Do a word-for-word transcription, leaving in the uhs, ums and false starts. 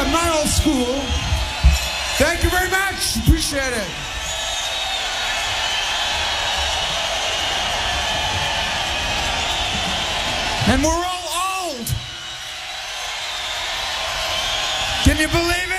in my old school. Thank you very much. Appreciate it. And we're all old. Can you believe it?